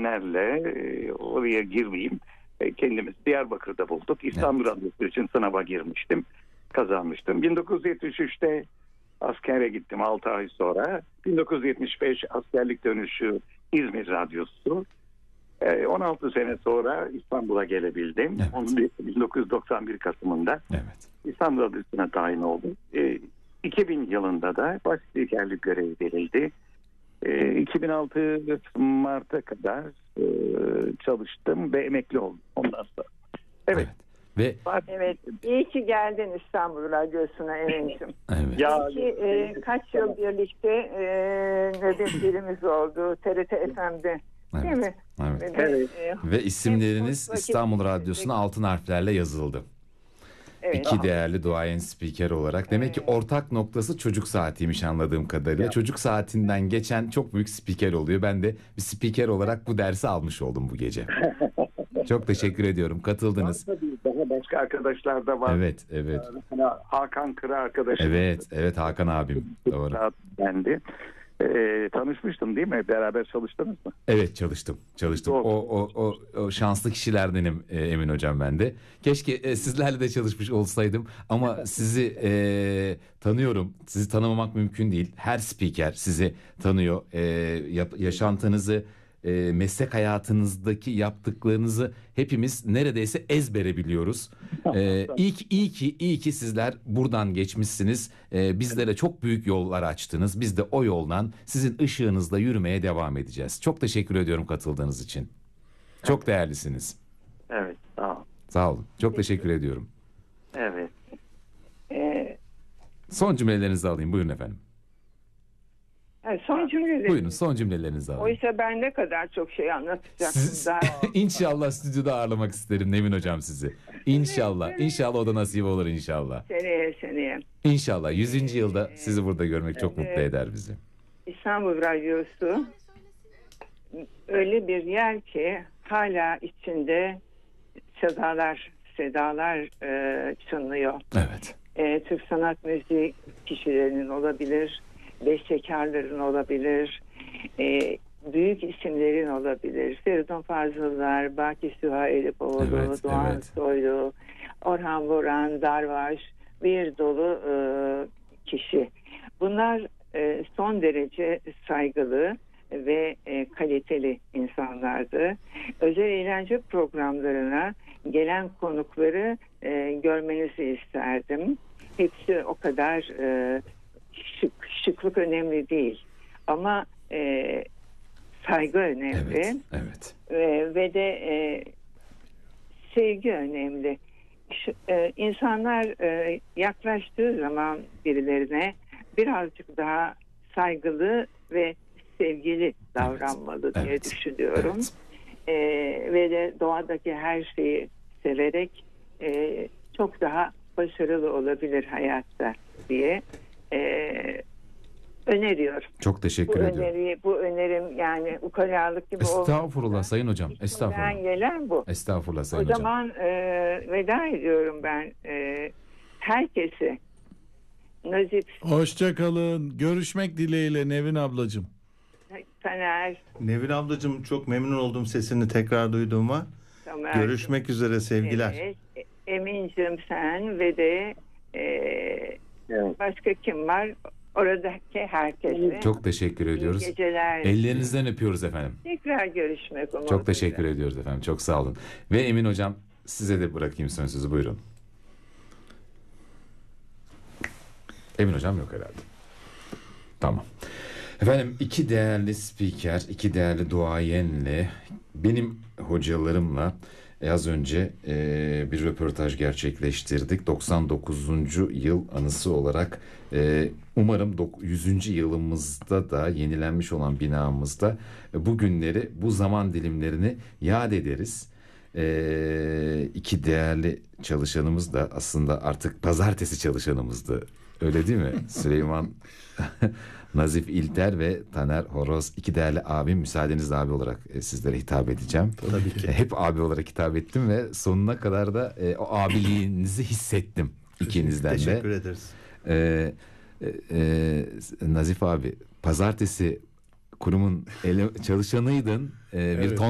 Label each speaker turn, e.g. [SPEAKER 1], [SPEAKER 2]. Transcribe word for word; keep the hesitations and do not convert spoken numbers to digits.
[SPEAKER 1] nedenlerle e, oraya girmeyeyim. E, kendimiz Diyarbakır'da bulduk. İstanbul evet. Radyosu için sınava girmiştim. Kazanmıştım. bin dokuz yüz yetmiş üçte askere gittim altı ay sonra. bin dokuz yüz yetmiş beş askerlik dönüşü İzmir Radyosu. E, on altı sene sonra İstanbul'a gelebildim. Evet. bin dokuz yüz doksan bir Kasım'ında evet. İstanbul Radyosu'na tayin oldum. E, iki bin yılında da baş spikerlik görevi verildi. E, iki bin altı Mart'a kadar e, çalıştım ve emekli oldum ondan sonra. Evet.
[SPEAKER 2] evet. Ve
[SPEAKER 3] evet, iyi ki geldin İstanbul Radyosu'na Emin'cim.
[SPEAKER 2] Evet.
[SPEAKER 3] Ya, iyi ki e, kaç yıl birlikte e, nöbetlerimiz oldu T R T F M'de.
[SPEAKER 2] Evet.
[SPEAKER 3] Değil mi?
[SPEAKER 2] Evet.
[SPEAKER 3] Ve,
[SPEAKER 2] evet. E, ve isimleriniz İstanbul Radyosu'na altın harflerle yazıldı. Evet. İki değerli duayen spiker olarak. Demek evet. ki ortak noktası çocuk saatiymiş anladığım kadarıyla. Ya. Çocuk saatinden geçen çok büyük spiker oluyor. Ben de bir spiker olarak bu dersi almış oldum bu gece. Çok teşekkür ediyorum. Katıldınız.
[SPEAKER 1] Daha başka arkadaşlar da var.
[SPEAKER 2] Evet, evet.
[SPEAKER 1] Hakan Kıra arkadaşım.
[SPEAKER 2] Evet, evet Hakan abim. Doğru.
[SPEAKER 1] Bendi. Ee, tanışmıştım değil mi? Beraber çalıştınız mı?
[SPEAKER 2] Evet çalıştım. Çalıştım. O, o, o, o şanslı kişilerdenim e, Emin hocam ben de. Keşke e, sizlerle de çalışmış olsaydım ama sizi e, tanıyorum. Sizi tanımamak mümkün değil. Her spiker sizi tanıyor. E, yap, yaşantınızı, e, meslek hayatınızdaki yaptıklarınızı hepimiz neredeyse ezbere biliyoruz. E, iyi, ki, iyi ki iyi ki sizler buradan geçmişsiniz. E, bizlere çok büyük yollar açtınız. Biz de o yoldan sizin ışığınızla yürümeye devam edeceğiz. Çok teşekkür ediyorum katıldığınız için. Çok evet. değerlisiniz.
[SPEAKER 1] Evet, sağ olun.
[SPEAKER 2] Sağ olun. Çok teşekkür ediyorum.
[SPEAKER 1] Evet.
[SPEAKER 3] Ee,
[SPEAKER 2] son cümlelerinizi alayım. Buyurun efendim.
[SPEAKER 3] Son cümlelerinizi.
[SPEAKER 2] Buyurun son cümlelerinizi alayım.
[SPEAKER 3] Oysa ben ne kadar çok şey anlatacaktım.
[SPEAKER 2] Siz,
[SPEAKER 3] daha.
[SPEAKER 2] İnşallah stüdyoda ağırlamak isterim Nevin hocam sizi. İnşallah. Evet, evet. İnşallah o da nasip olur inşallah.
[SPEAKER 3] Seneye seneye.
[SPEAKER 2] İnşallah. yüzüncü yılda sizi burada görmek çok evet. mutlu eder bizi.
[SPEAKER 3] İstanbul Radyosu öyle bir yer ki hala içinde sedalar, sedalar e, çınlıyor.
[SPEAKER 2] Evet.
[SPEAKER 3] E, Türk sanat müziği kişilerinin olabilir, bestekarların olabilir, e, büyük isimlerin olabilir. Feridun Fazıllar, Baki Süha Elipoğlu, evet, Doğan evet. Soylu, Orhan Boran, Darvaş, bir dolu e, kişi. Bunlar e, son derece saygılı ve e, kaliteli insanlardı. Özel eğlence programlarına gelen konukları e, görmenizi isterdim. Hepsi o kadar e, şık, şıklık önemli değil. Ama e, saygı önemli.
[SPEAKER 2] Evet, evet.
[SPEAKER 3] E, ve de e, sevgi önemli. Şu, e, insanlar e, yaklaştığı zaman birilerine birazcık daha saygılı ve sevgili davranmalı evet, diye evet, düşünüyorum. Evet. E, ve de doğadaki her şeyi severek e, çok daha başarılı olabilir hayatta diye e, öneriyorum.
[SPEAKER 2] Çok teşekkür
[SPEAKER 3] bu
[SPEAKER 2] ediyorum.
[SPEAKER 3] Öneri, bu önerim yani ukalalık gibi oldu.
[SPEAKER 2] Estağfurullah sayın hocam. Estağfurullah.
[SPEAKER 3] Gelen bu.
[SPEAKER 2] Estağfurullah sayın
[SPEAKER 3] o
[SPEAKER 2] hocam.
[SPEAKER 3] O zaman e, veda ediyorum ben e, herkese. Nazip.
[SPEAKER 4] Hoşça kalın. Görüşmek dileğiyle Nevin ablacığım.
[SPEAKER 3] Taner.
[SPEAKER 5] Nevin ablacığım çok memnun oldum sesini tekrar duyduğuma. Tamam. Görüşmek üzere sevgiler.
[SPEAKER 3] Evet. Emin'cim sen ve de e, evet. başka kim var? Oradaki herkese.
[SPEAKER 2] Çok teşekkür ediyoruz.
[SPEAKER 3] İyi geceler.
[SPEAKER 2] Ellerinizden öpüyoruz efendim.
[SPEAKER 3] Tekrar görüşmek umuduyla.
[SPEAKER 2] Çok teşekkür ediyoruz efendim. Çok sağ olun. Ve Emin hocam size de bırakayım son sözü. Buyurun. Emin hocam yok herhalde. Tamam. Efendim iki değerli spiker, iki değerli duayenle benim hocalarımla az önce e, bir röportaj gerçekleştirdik. doksan dokuzuncu yıl anısı olarak e, umarım yüzüncü yılımızda da yenilenmiş olan binamızda e, bu günleri, bu zaman dilimlerini yad ederiz. E, iki değerli çalışanımız da aslında artık pazartesi çalışanımızdı. Öyle değil mi? Süleyman Nazif İlter ve Taner Horoz, iki değerli abim, müsaadenizle abi olarak e, sizlere hitap edeceğim.
[SPEAKER 5] Tabii ki.
[SPEAKER 2] E, hep abi olarak hitap ettim ve sonuna kadar da e, o abiliğinizi hissettim ikinizden de.
[SPEAKER 5] Teşekkür ederiz.
[SPEAKER 2] E, e, e, Nazif abi, pazartesi kurumun ele, çalışanıydın. E, bir
[SPEAKER 4] evet.
[SPEAKER 2] ton